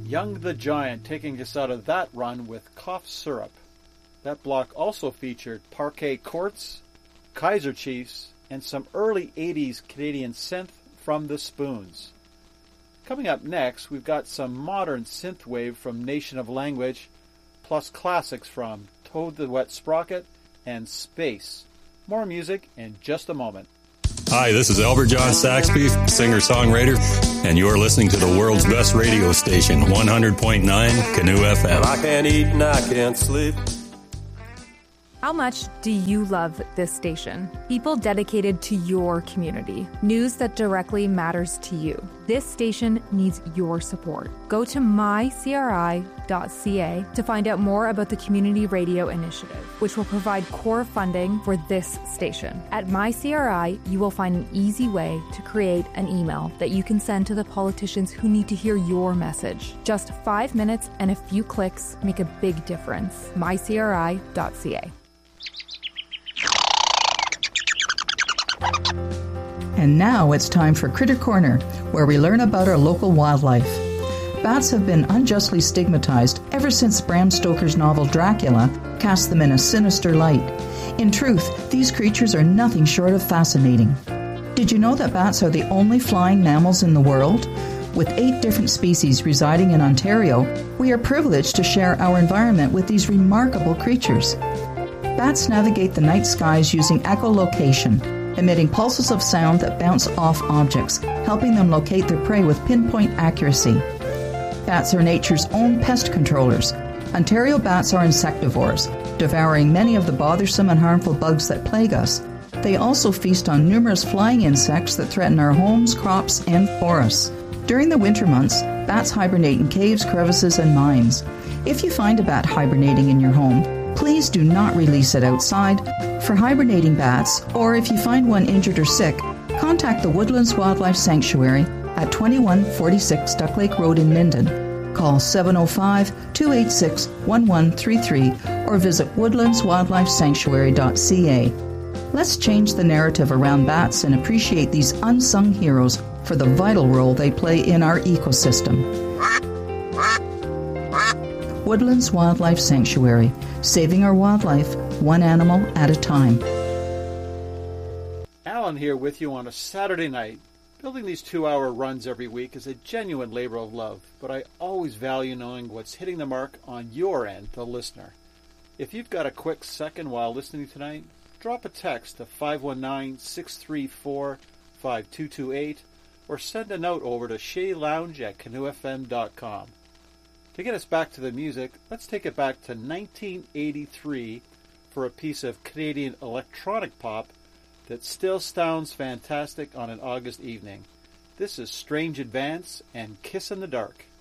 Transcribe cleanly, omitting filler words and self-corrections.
Young the Giant taking us out of that run with Cough Syrup. That block also featured Parquet Courts, Kaiser Chiefs, and some early 80s Canadian synth from the Spoons. Coming up next, we've got some modern synthwave from Nation of Language, plus classics from Toad the Wet Sprocket and Space. More music in just a moment. Hi, this is Albert John Saxby, singer-songwriter, and you're listening to the world's best radio station, 100.9 Canoe FM. And I can't eat and I can't sleep. How much do you love this station? People dedicated to your community. News that directly matters to you. This station needs your support. Go to mycri.ca to find out more about the Community Radio Initiative, which will provide core funding for this station. At MyCRI, you will find an easy way to create an email that you can send to the politicians who need to hear your message. Just 5 minutes and a few clicks make a big difference. mycri.ca. And now it's time for Critter Corner, where we learn about our local wildlife. Bats have been unjustly stigmatized ever since Bram Stoker's novel Dracula cast them in a sinister light. In truth, these creatures are nothing short of fascinating. Did you know that bats are the only flying mammals in the world? With 8 different species residing in Ontario, we are privileged to share our environment with these remarkable creatures. Bats navigate the night skies using echolocation, emitting pulses of sound that bounce off objects, helping them locate their prey with pinpoint accuracy. Bats are nature's own pest controllers. Ontario bats are insectivores, devouring many of the bothersome and harmful bugs that plague us. They also feast on numerous flying insects that threaten our homes, crops, and forests. During the winter months, bats hibernate in caves, crevices, and mines. If you find a bat hibernating in your home, please do not release it outside. For hibernating bats, or if you find one injured or sick, contact the Woodlands Wildlife Sanctuary at 2146 Duck Lake Road in Minden. Call 705-286-1133 or visit woodlandswildlifesanctuary.ca. Let's change the narrative around bats and appreciate these unsung heroes for the vital role they play in our ecosystem. Woodlands Wildlife Sanctuary, saving our wildlife one animal at a time. Alan here with you on a Saturday night. Building these 2-hour runs every week is a genuine labor of love, but I always value knowing what's hitting the mark on your end, the listener. If you've got a quick second while listening tonight, drop a text to 519-634-5228 or send a note over to shaylounge@canoefm.com. To get us back to the music, let's take it back to 1983 for a piece of Canadian electronic pop that still sounds fantastic on an August evening. This is Strange Advance and Kiss in the Dark.